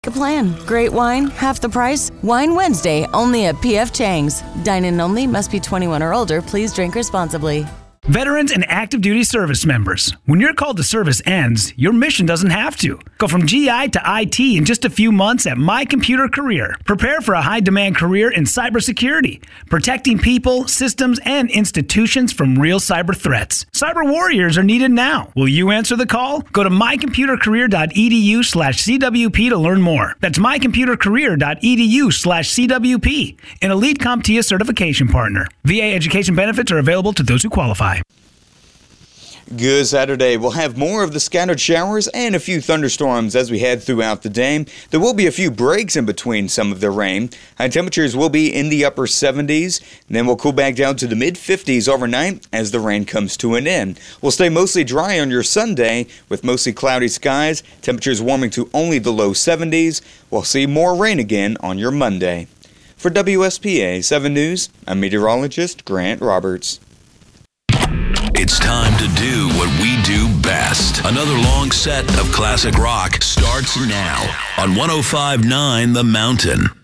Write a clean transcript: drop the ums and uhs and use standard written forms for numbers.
A plan. Great wine, half the price. Wine Wednesday, only at PF Chang's. Dine-in only, must be 21 or older. Please drink responsibly. Veterans and active duty service members, when your call to service ends, your mission doesn't have to. Go from GI to IT in just a few months at My Computer Career. Prepare for a high-demand career in cybersecurity, protecting people, systems, and institutions from real cyber threats. Cyber warriors are needed now. Will you answer the call? Go to mycomputercareer.edu/CWP to learn more. That's mycomputercareer.edu/CWP, an elite CompTIA certification partner. VA education benefits are available to those who qualify. Good Saturday. We'll have more of the scattered showers and a few thunderstorms as we head throughout the day. There will be a few breaks in between some of the rain. High temperatures will be in the upper 70s. Then we'll cool back down to the mid-50s overnight as the rain comes to an end. We'll stay mostly dry on your Sunday with mostly cloudy skies. Temperatures warming to only the low 70s. We'll see more rain again on your Monday. For WSPA 7 News, I'm meteorologist Grant Roberts. It's time to do what we do best. Another long set of classic rock starts now on 105.9 The Mountain.